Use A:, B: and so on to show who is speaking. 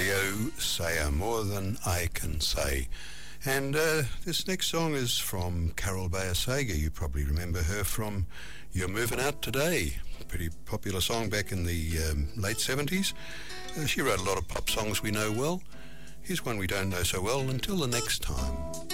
A: Mario Sayer, More Than I Can Say. And this next song is from Carol Bayer Sager. You probably remember her from You're Moving Out Today, a pretty popular song back in the late 70s. She wrote a lot of pop songs we know well. Here's one we don't know so well, Until the Next Time.